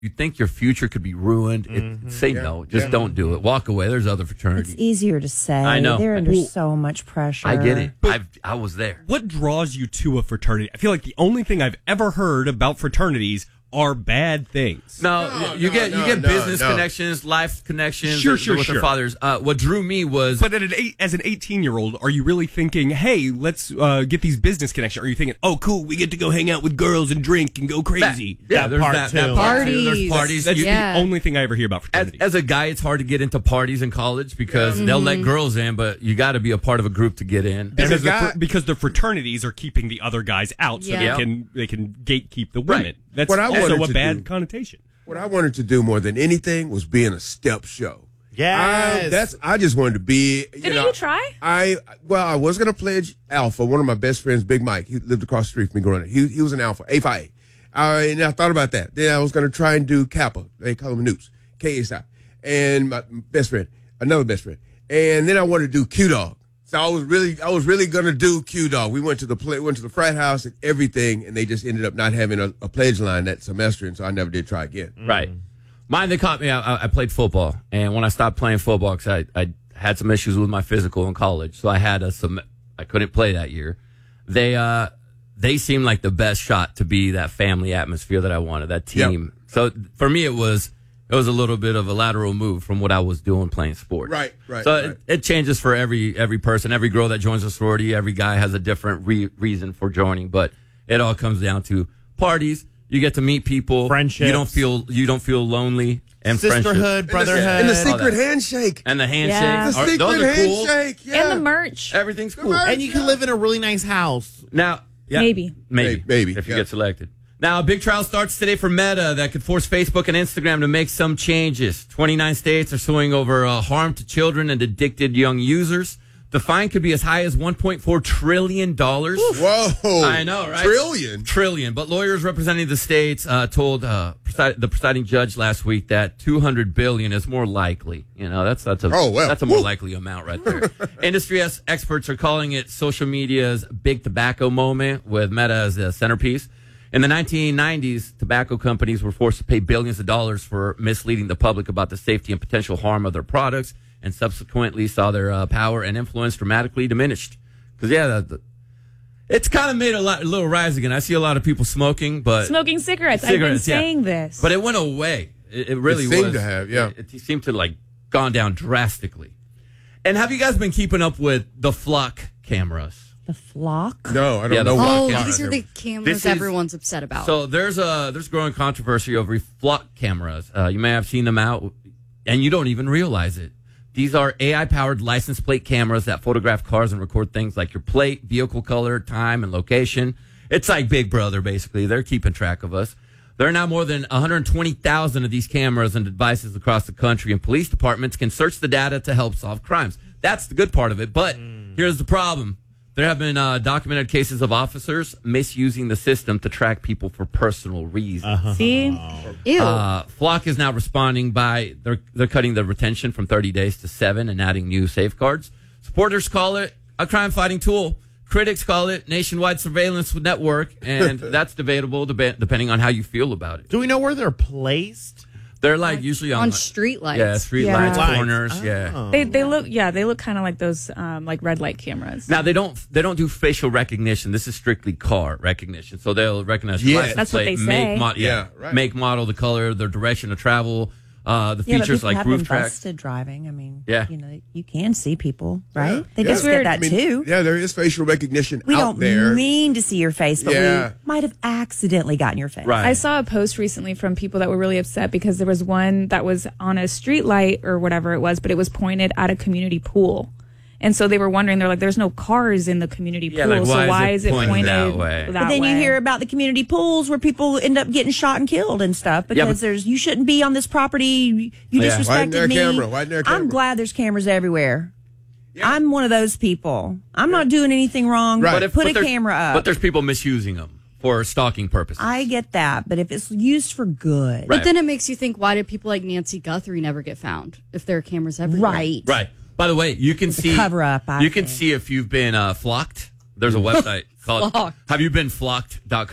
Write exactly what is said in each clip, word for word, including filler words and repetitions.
you think your future could be ruined, it, Mm-hmm. say yeah. no. Just yeah. don't do it. Walk away. There's other fraternities. It's easier to say. I know. They're under Well, so much pressure. I get it. I've, I was there. What draws you to a fraternity? I feel like the only thing I've ever heard about fraternities are bad things. No, No, you no, get you no, get no, business no. connections, life connections. Sure, with- sure, with sure. their fathers. Uh, what drew me was, But at an eight, as an eighteen-year-old, are you really thinking, hey, let's uh, get these business connections? Are you thinking, oh, cool, we get to go hang out with girls and drink and go crazy? That, yeah, That there's part that, that too. part too. There's Parties. parties. That's You- Yeah. the only thing I ever hear about as, fraternities. as a guy, it's hard to get into parties in college because they'll let girls in, but you got to be a part of a group to get in. because, As a the, guy- fr- because the fraternities are keeping the other guys out, so Yeah. they can they can gatekeep the women. Right. That's What I also wanted a to bad do- connotation. What I wanted to do more than anything was be in a step show. Yes. I, that's I just wanted to be. You Didn't know, you try? I well, I was gonna pledge Alpha. One of my best friends, Big Mike, he lived across the street from me growing up. He he was an Alpha, A five A. Uh, and I thought about that. Then I was gonna try and do Kappa. They call them Newts, K S I. And my best friend, another best friend. And then I wanted to do Q Dog. So I was really, I was really gonna do Q Dog. We went to the play, went to the frat house and everything, and they just ended up not having a, a pledge line that semester, and so I never did try again. Right. Mine, they caught me. I, I played football, and when I stopped playing football, because I, I had some issues with my physical in college, so I had a some. I couldn't play that year. They uh they seemed like the best shot to be that family atmosphere that I wanted, that team. So for me, it was it was a little bit of a lateral move from what I was doing playing sports. Right, right, So right. It, it changes for every every person, every girl that joins a sorority. Every guy has a different re- reason for joining, but it all comes down to parties. You get to meet people. Friendships. You don't feel you don't feel lonely and friendships. Sisterhood, brotherhood. And the All secret that. handshake. And the Yeah. handshakes. The are- secret those are cool. handshake. Yeah. And the merch. Everything's cool. merch. And you can live in a really nice house. Now, yeah, Maybe. maybe, Maybe, maybe, if you yeah. get selected. Now, a big trial starts today for Meta that could force Facebook and Instagram to make some changes. twenty-nine states are suing over uh, harm to children and addicted young users. The fine could be as high as one point four trillion dollars. Whoa. I know, right? Trillion. Trillion. But lawyers representing the states uh, told uh, preside- the presiding judge last week that two hundred billion is more likely. You know, that's that's a Oh, well. that's a more Woo. likely amount right there. Industry es- experts are calling it social media's big tobacco moment, with Meta as the centerpiece. In the nineteen nineties, tobacco companies were forced to pay billions of dollars for misleading the public about the safety and potential harm of their products, and subsequently saw their uh, power and influence dramatically diminished. Because, yeah, the, the, it's kind of made a, lot, a little rise again. I see a lot of people smoking, but Smoking cigarettes. Cigarettes, I've been yeah. saying this. but it went away. It, it really It seemed was. to have, yeah. It, it seemed to, like, gone down drastically. And have you guys been keeping up with the Flock cameras? The flock? No, I don't Yeah, the know. flock what- Oh, camera. these are the This cameras is- everyone's upset about. So there's a there's growing controversy over Flock cameras. Uh, you may have seen them out, and you don't even realize it. These are A I-powered license plate cameras that photograph cars and record things like your plate, vehicle color, time, and location. It's like Big Brother, basically. They're keeping track of us. There are now more than one hundred twenty thousand of these cameras and devices across the country, and police departments can search the data to help solve crimes. That's the good part of it. But here's the problem. There have been uh, documented cases of officers misusing the system to track people for personal reasons. See? Ew. Uh, Flock is now responding by they're they're cutting the retention from thirty days to seven and adding new safeguards. Supporters call it a crime-fighting tool. Critics call it nationwide surveillance network, and that's debatable deba- depending on how you feel about it. Do we know where they're placed? They're like usually on, on like- street lights. yeah, street Yeah. lights, Lights. corners, Oh. yeah. They they look yeah they look kind of like those um, like red light cameras. Now they don't they don't do facial recognition. This is strictly car recognition. So they'll recognize your Yeah. license That's what plate, they make, say. mo- yeah, Yeah, right. make, model, the color, the direction of travel, uh, the Yeah, but features people like have roof been track. busted driving. I mean, Yeah. you know, you can see people, right? They Yeah. just Weird. get that I mean, too. Yeah, there is facial recognition We out don't there. mean to see your face, but Yeah. we might have accidentally gotten your face. Right. I saw a post recently from people that were really upset because there was one that was on a street light or whatever it was, but it was pointed at a community pool. And so they were wondering, they're like, there's no cars in the community Yeah, pool, like, so why why is is it it pointed pointed that way? that But then you way? hear about the community pools where people end up getting shot and killed and stuff because Yeah, but- there's you shouldn't be on this property. You Yeah. disrespected Why isn't there a me. camera? Why isn't there a I'm camera? glad there's cameras everywhere. I'm one of those people. I'm not doing anything wrong. Right. But if- put but a there- camera up. But there's people misusing them for stalking purposes. I get that, but if it's used for good, But then it makes you think, why did people like Nancy Guthrie never get found if there are cameras everywhere? right? Right. By the way, you can a see cover-up, I You can think. see if you've been uh, flocked. There's a website called Flocked. Have you been flocked dot com.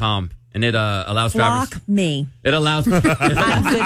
and it uh, allows drivers. Block me. It allows. I'm good